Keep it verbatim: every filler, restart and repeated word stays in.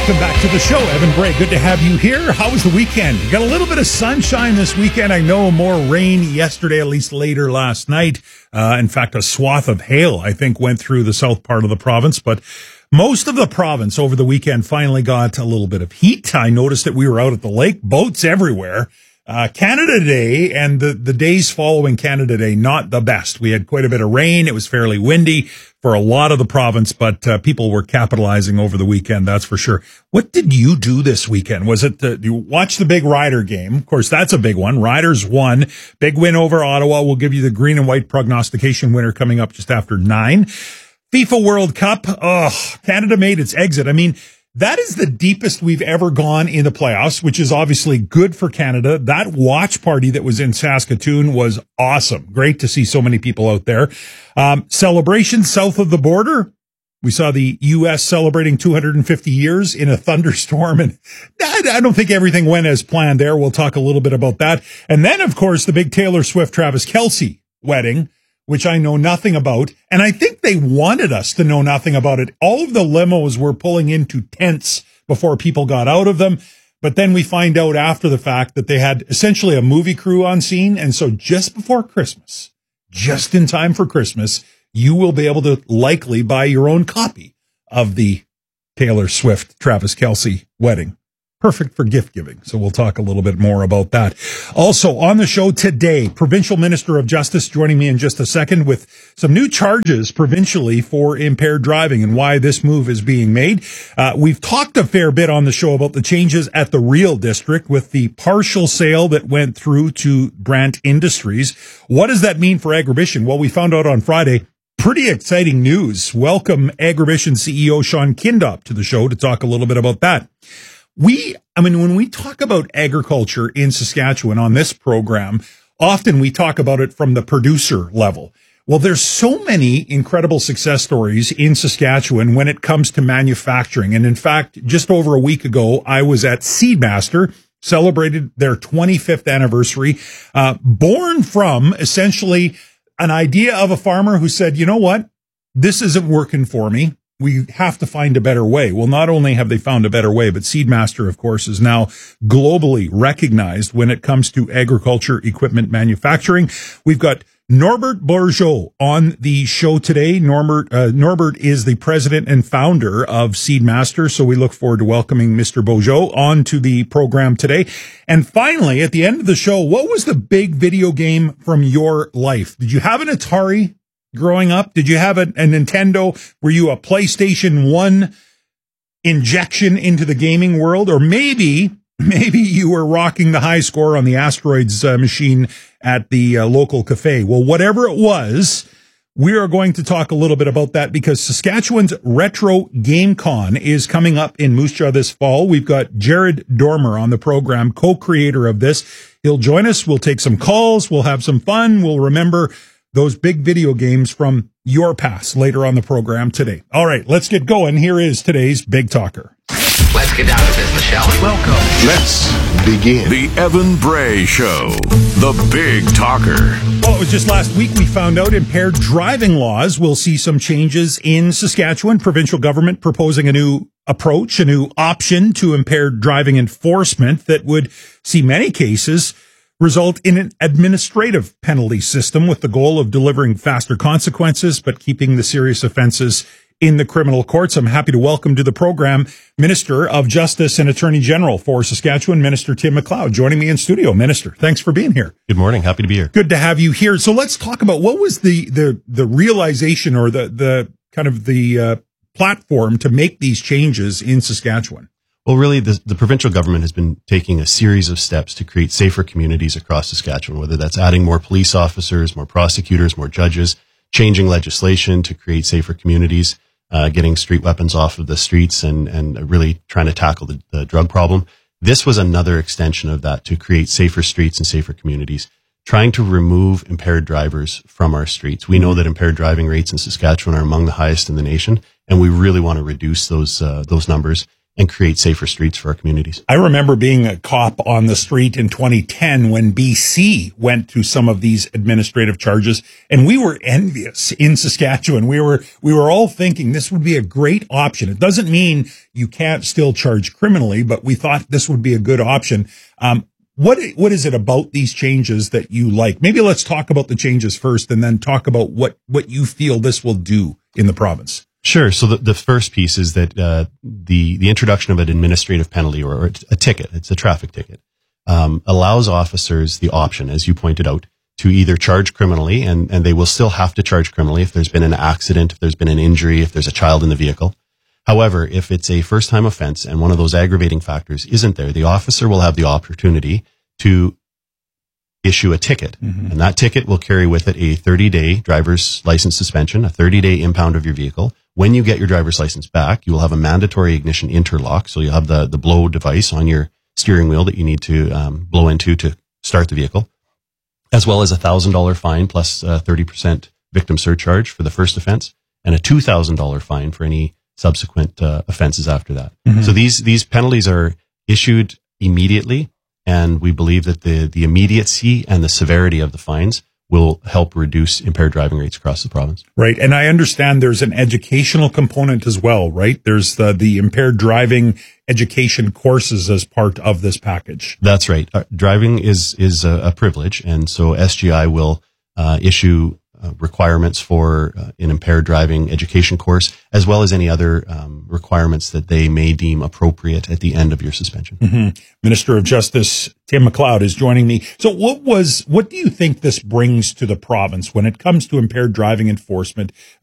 Welcome back to the show. Evan Bray, good to have you here. How was the weekend? You got a little bit of sunshine this weekend. I know more rain yesterday, at least later last night. Uh, in fact, a swath of hail, I think, went through the south part of the province. But most of the province over the weekend finally got a little bit of heat. I noticed that we were out at the lake, boats everywhere. Uh, Canada Day and the, the days following Canada Day, not the best. We had quite a bit of rain. It was fairly windy for a lot of the province, but uh, people were capitalizing over the weekend, that's for sure. What did you do this weekend? Was it the, you watch the big Rider game? Of course, that's a big one. Riders won. Big win over Ottawa. We'll give you the green and white prognostication winner coming up just after nine. FIFA World Cup. Oh, Canada made its exit. I mean, that is the deepest we've ever gone in the playoffs, which is obviously good for Canada. That watch party that was in Saskatoon was awesome. Great to see so many people out there. Um, celebrations south of the border. We saw the U S celebrating two hundred fifty years in a thunderstorm, and I don't think everything went as planned there. We'll talk a little bit about that. And then, of course, the big Taylor Swift, Travis Kelce wedding, which I know nothing about. And I think they wanted us to know nothing about it. All of the limos were pulling into tents before people got out of them. But then we find out after the fact that they had essentially a movie crew on scene. And so just before Christmas, just in time for Christmas, you will be able to likely buy your own copy of the Taylor Swift, Travis Kelce wedding. Perfect for gift giving. So we'll talk a little bit more about that. Also on the show today, Provincial Minister of Justice joining me in just a second with some new charges provincially for impaired driving and why this move is being made. Uh, we've talked a fair bit on the show about the changes at the Real District with the partial sale that went through to Brant Industries. What does that mean for Agribition? Well, we found out on Friday. Pretty exciting news. Welcome Agribition C E O Sean Kindop to the show to talk a little bit about that. We, I mean, when we talk about agriculture in Saskatchewan on this program, often we talk about it from the producer level. Well, there's so many incredible success stories in Saskatchewan when it comes to manufacturing. And in fact, just over a week ago, I was at Seedmaster, celebrated their twenty-fifth anniversary, uh, born from essentially an idea of a farmer who said, you know what, this isn't working for me. We have to find a better way. Well, not only have they found a better way, but Seedmaster, of course, is now globally recognized when it comes to agriculture equipment manufacturing. We've got Norbert Bourgeau on the show today. Norbert, uh, Norbert is the president and founder of Seedmaster, so we look forward to welcoming Mister Bourgeau on to the program today. And finally, at the end of the show, what was the big video game from your life? Did you have an Atari growing up? Did you have a, a Nintendo? Were you a PlayStation one injection into the gaming world? Or maybe, maybe you were rocking the high score on the Asteroids uh, machine at the uh, local cafe. Well, whatever it was, we are going to talk a little bit about that because Saskatchewan's Retro Game Con is coming up in Moose Jaw this fall. We've got Jared Dormer on the program, co-creator of this. He'll join us. We'll take some calls. We'll have some fun. We'll remember those big video games from your past later on the program today. All right, let's get going. Here is today's Big Talker. Let's get down to business, shall we? Welcome. Let's begin. The Evan Bray Show, the Big Talker. Well, it was just last week we found out impaired driving laws will see some changes in Saskatchewan. Provincial government proposing a new approach, a new option to impaired driving enforcement that would see many cases result in an administrative penalty system with the goal of delivering faster consequences, but keeping the serious offenses in the criminal courts. I'm happy to welcome to the program Minister of Justice and Attorney General for Saskatchewan, Minister Tim McLeod, joining me in studio. Minister, thanks for being here. Good morning. Happy to be here. Good to have you here. So let's talk about what was the the the realization or the the kind of the uh, platform to make these changes in Saskatchewan. Well, really, the, the provincial government has been taking a series of steps to create safer communities across Saskatchewan, whether that's adding more police officers, more prosecutors, more judges, changing legislation to create safer communities, uh, getting street weapons off of the streets, and, and really trying to tackle the, the drug problem. This was another extension of that to create safer streets and safer communities, trying to remove impaired drivers from our streets. We know that impaired driving rates in Saskatchewan are among the highest in the nation, and we really want to reduce those uh, those numbers and create safer streets for our communities. I remember being a cop on the street in twenty ten when B C went to some of these administrative charges, and we were envious in Saskatchewan. We were, we were all thinking this would be a great option. It doesn't mean you can't still charge criminally, but we thought this would be a good option. Um, what, what is it about these changes that you like? Maybe let's talk about the changes first and then talk about what, what you feel this will do in the province. Sure. So the, the first piece is that uh, the the introduction of an administrative penalty or, or a ticket, it's a traffic ticket, um, allows officers the option, as you pointed out, to either charge criminally, and, and they will still have to charge criminally if there's been an accident, if there's been an injury, if there's a child in the vehicle. However, if it's a first-time offense and one of those aggravating factors isn't there, the officer will have the opportunity to issue a ticket. Mm-hmm. And that ticket will carry with it a thirty-day driver's license suspension, a thirty-day impound of your vehicle. When you get your driver's license back, you will have a mandatory ignition interlock. So you'll have the, the blow device on your steering wheel that you need to um, blow into to start the vehicle, as well as a one thousand dollars fine plus a thirty percent victim surcharge for the first offense and a two thousand dollars fine for any subsequent uh, offenses after that. Mm-hmm. So these, these penalties are issued immediately, and we believe that the, the immediacy and the severity of the fines will help reduce impaired driving rates across the province. Right. And I understand there's an educational component as well, right? There's the, the impaired driving education courses as part of this package. That's right. Uh, driving is, is a, a privilege. And so S G I will uh, issue uh, requirements for uh, an impaired driving education course, as well as any other um, requirements that they may deem appropriate at the end of your suspension. Mm-hmm. Minister of Justice Tim McLeod is joining me. So what was, what do you think this brings to the province when it comes to impaired driving enforcement?